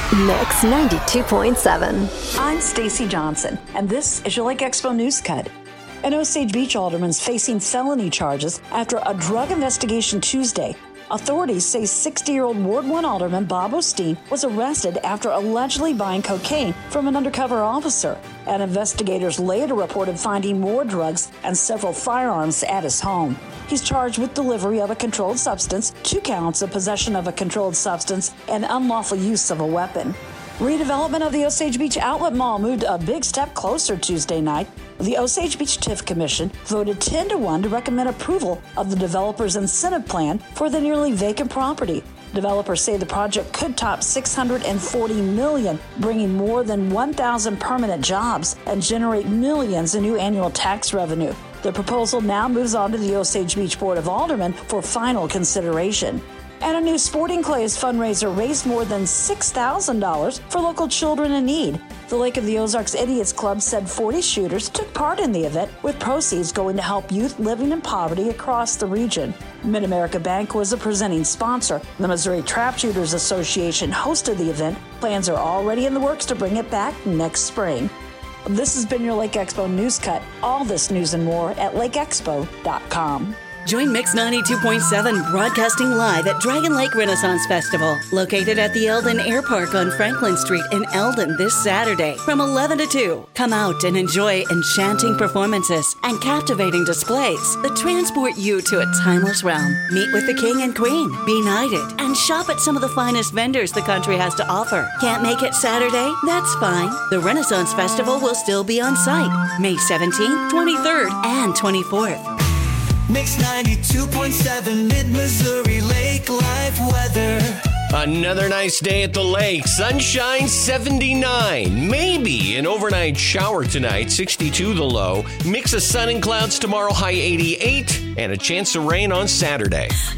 Mix 92.7. I'm Stacy Johnson, and this is your Lake Expo News Cut. An Osage Beach alderman's facing felony charges after a drug investigation Tuesday. Authorities say 60-year-old Ward 1 Alderman Bob Osteen was arrested after allegedly buying cocaine from an undercover officer, and investigators later reported finding more drugs and several firearms at his home. He's charged with delivery of a controlled substance, 2 counts of possession of a controlled substance, and unlawful use of a weapon. Redevelopment of the Osage Beach Outlet Mall moved a big step closer Tuesday night. The Osage Beach TIF Commission voted 10-1 to recommend approval of the developer's incentive plan for the nearly vacant property. Developers say the project could top $640 million, bringing more than 1,000 permanent jobs and generate millions in new annual tax revenue. The proposal now moves on to the Osage Beach Board of Aldermen for final consideration. And a new Sporting Clays fundraiser raised more than $6,000 for local children in need. The Lake of the Ozarks Idiots Club said 40 shooters took part in the event, with proceeds going to help youth living in poverty across the region. Mid-America Bank was a presenting sponsor. The Missouri Trap Shooters Association hosted the event. Plans are already in the works to bring it back next spring. This has been your Lake Expo News Cut. All this news and more at lakeexpo.com. Join Mix 92.7 broadcasting live at Dragon Lake Renaissance Festival, located at the Eldon Air Park on Franklin Street in Eldon this Saturday from 11 to 2. Come out and enjoy enchanting performances and captivating displays that transport you to a timeless realm. Meet with the King and Queen, be knighted, and shop at some of the finest vendors the country has to offer. Can't make it Saturday? That's fine. The Renaissance Festival will still be on site May 17th, 23rd, and 24th. Mix 92.7 Mid-Missouri Lake Life weather. Another nice day at the lake. Sunshine 79. Maybe an overnight shower tonight, 62 the low. Mix of sun and clouds tomorrow, high 88. And a chance of rain on Saturday.